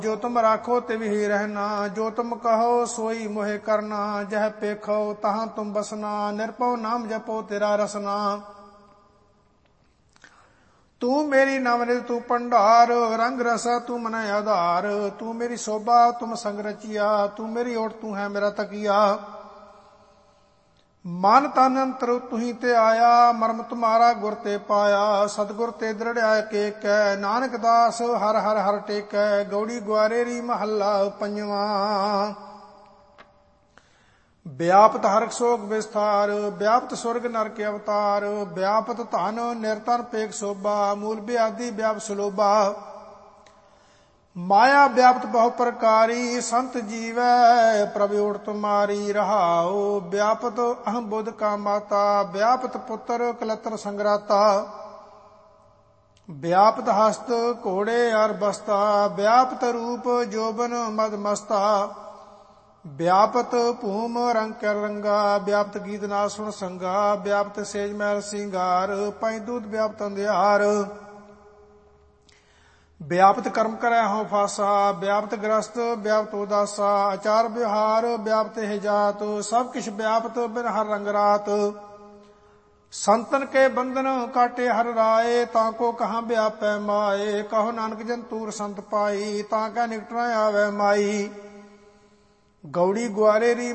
जो तुम राखो तिव ही रहना, जो तुम कहो सोई मोहे करना, जह पेखो तहाँ तुम बसना, निरपौ नाम जपो तेरा रसना। तू मेरी नवनिध तू पंडार, रंग रसा तू मन आधार, तू मेरी शोभा तुम संग रचिया, तू मेरी ओट तू है मेरा तकिया। मन तन अंतर तुही ते आया, मर्म तुम्हारा गुर ते पाया, सतगुर ते दृढ़ के कै, नानक दास हर हर हर टेकै। गौड़ी ग्वारेरी महला पंजवा। व्यापत हरक सोग विस्तार, व्यापत स्वर्ग नरक अवतार, व्यापत धन निरतन पेक शोभा, मूल ब्याधि व्याप सुलोभा। माया व्याप्त बहु प्रकारी, संत जीवै प्रभु ओट तुम्हारी रहाओ। व्यापत अहम बुध का माता, व्यापत पुत्र कलत्र संग्राता, व्यापत हस्त घोड़े और बस्ता, व्यापत रूप जोबन मद मस्ता, व्यापत भूम रंग कर रंगा, व्यापत गीत ना सुन संगा, व्यापत सेज महल सिंगार, पैदूत व्यापत अंधियार। व्यापत कर्म करे हो फासा, व्यापत ग्रस्त व्यापत उदासा, आचार व्यवहार व्यापत है जात, सब किछ व्यापत बिन हर रंग रात। संतन के बंधन काटे हर राय, ताको कहाँ व्यापै माए, कहो नानक जन तूर संत पाई, ताका निकट न आवे माई। गौड़ी ग्वारेरी